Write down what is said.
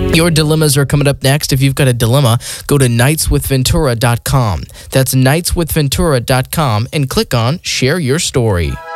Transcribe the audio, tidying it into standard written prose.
Your dilemmas are coming up next. If you've got a dilemma, go to nightswithventura.com. That's nightswithventura.com and click on Share Your Story.